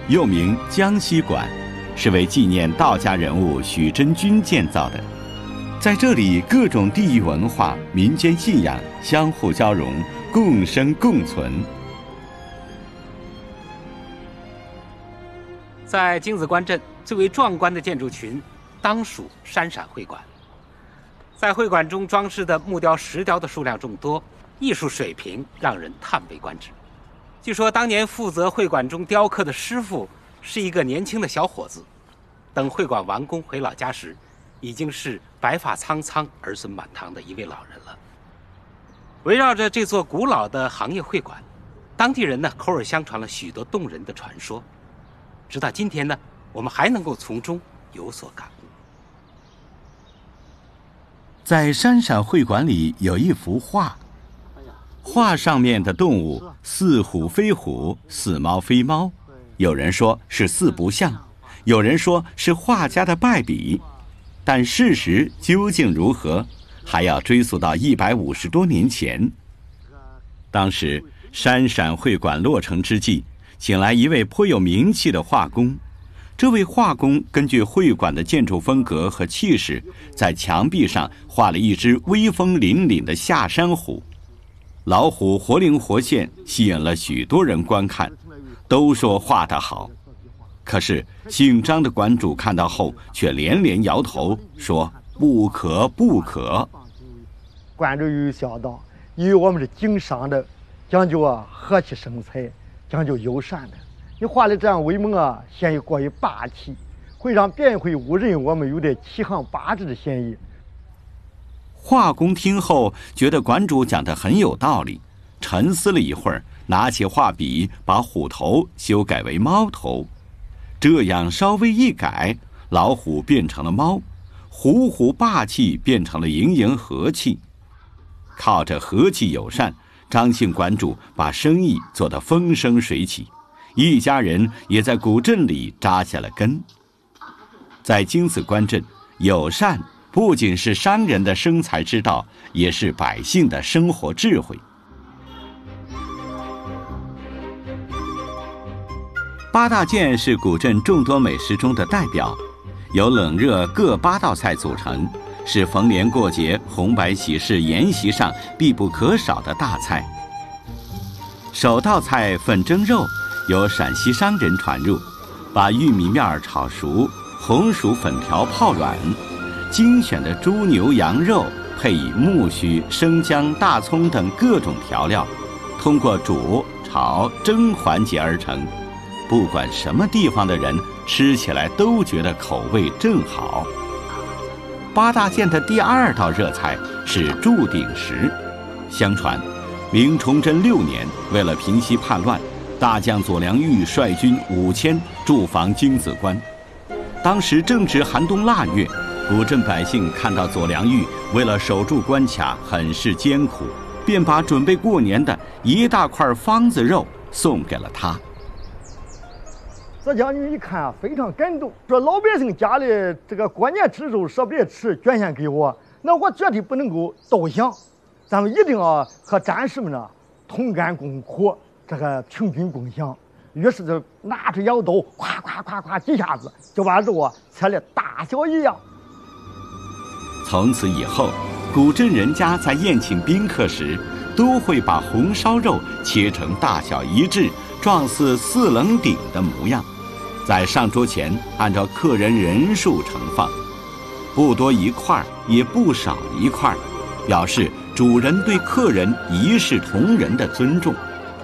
又名江西馆，是为纪念道家人物许真君建造的。在这里，各种地域文化、民间信仰相互交融，共生共存。 在京子关镇最为壮观的建筑群，当属山陕会馆。在会馆中装饰的木雕、石雕的数量众多，艺术水平让人叹为观止。据说当年负责会馆中雕刻的师傅是一个年轻的小伙子，等会馆完工回老家时，已经是白发苍苍、儿孙满堂的一位老人了。围绕着这座古老的行业会馆，当地人呢口耳相传了许多动人的传说，直到今天呢，我们还能够从中有所感悟。 在山陕会馆里有一幅画，画上面的动物似虎非虎，似猫非猫，有人说是四不像，有人说是画家的败笔，但事实究竟如何，还要追溯到150多年前。当时山陕会馆落成之际，请来一位颇有名气的画工。这位画工根据会馆的建筑风格和气势，在墙壁上画了一只威风凛凛的下山虎。老虎活灵活现，吸引了许多人观看，都说画得好。可是姓张的馆主看到后却连连摇头，说不可不可。 馆主有想到，因为我们是经商的，讲究和气生财，讲究友善的。你画的这样威猛显得过于霸气，会让别人会误认我们有点欺行霸制的嫌疑。 画工听后觉得馆主讲得很有道理，沉思了一会儿，拿起画笔把虎头修改为猫头，这样稍微一改，老虎变成了猫，虎虎霸气变成了盈盈和气。靠着和气友善，张姓馆主把生意做得风生水起，一家人也在古镇里扎下了根。在京子关镇，友善不仅是商人的生财之道，也是百姓的生活智慧。八大件是古镇众多美食中的代表，由冷热各8道菜组成，是逢年过节、红白喜事筵席上必不可少的大菜。首道菜粉蒸肉由陕西商人传入，把玉米面炒熟，红薯粉条泡软，精选的猪牛羊肉配以木须、生姜、大葱等各种调料，通过煮、炒、蒸环节而成。不管什么地方的人吃起来都觉得口味正好。八大件的第2道热菜是铸鼎食。相传明崇祯6年，为了平息叛乱，大将左良玉率军5000驻防京子关。当时正值寒冬腊月，古镇百姓看到左良玉为了守住关卡很是艰苦，便把准备过年的一大块方子肉送给了他。 左将军一看非常感动，说老百姓家里这个过年吃肉舍不得吃，捐献给我，那我绝对不能够倒想，咱们一定要和战士们同甘共苦，这个平均共享。于是就拿出羊刀，咵咵咵咵几下子就把肉切得大小一样。 从此以后，古镇人家在宴请宾客时，都会把红烧肉切成大小一致、状似4棱鼎的模样，在上桌前按照客人人数盛放，不多一块也不少一块，表示主人对客人一视同仁的尊重。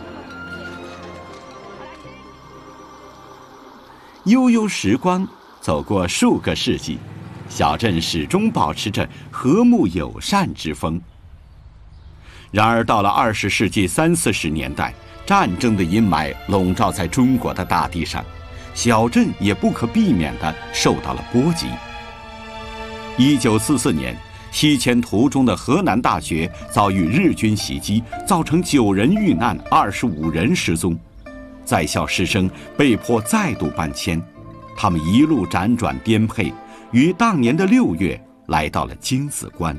悠悠时光走过数个世纪，小镇始终保持着和睦友善之风。然而到了20世纪30、40年代，战争的阴霾笼罩在中国的大地上，小镇也不可避免地受到了波及。1944年，西迁途中的河南大学遭遇日军袭击，造成9人遇难，25人失踪。在校师生被迫再度搬迁，他们一路辗转颠沛，于当年的6月来到了京子关。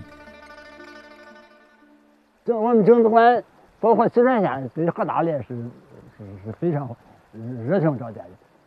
我们京子关包括四川县对河大烈是非常热情招待的。